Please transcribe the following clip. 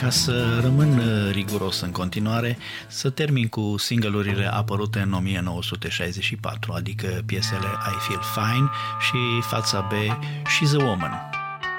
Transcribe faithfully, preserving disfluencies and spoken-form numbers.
Ca să rămân riguros în continuare, să termin cu single-urile apărute în nouăsprezece șaizeci și patru, adică piesele I Feel Fine și fața B She's a Woman.